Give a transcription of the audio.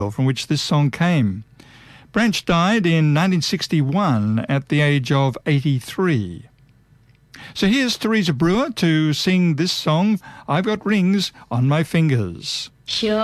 from which this song came. Branch died in 1961 at the age of 83. So here's Teresa Brewer to sing this song, I've Got Rings on My Fingers. Sure.